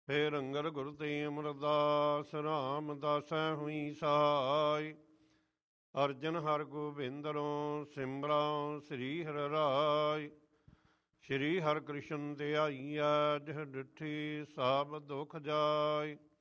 ਫੇਰ ਅੰਗਦ ਗੁਰ ਤੇ ਅਮਰਦਾਸ ਰਾਮਦਾਸੈ ਹੋਈ ਸਹਾਈ। ਅਰਜਨ ਹਰ ਗੋਬਿੰਦਰੋਂ ਸਿਮਰਾਂ ਸ੍ਰੀ ਹਰਿ ਰਾਇ। ਸ਼੍ਰੀ ਹਰਿ ਕ੍ਰਿਸ਼ਨ ਧਿਆਈਐ ਜਿਹ ਡਿਠੀ ਸਭ ਦੁਖ ਜਾਇ।